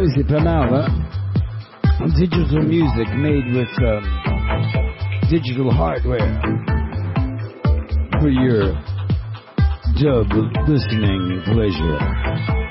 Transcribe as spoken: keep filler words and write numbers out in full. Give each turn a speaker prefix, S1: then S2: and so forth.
S1: oui, c'est pas mal, hein? Digital music made with um, digital hardware for your dub listening pleasure.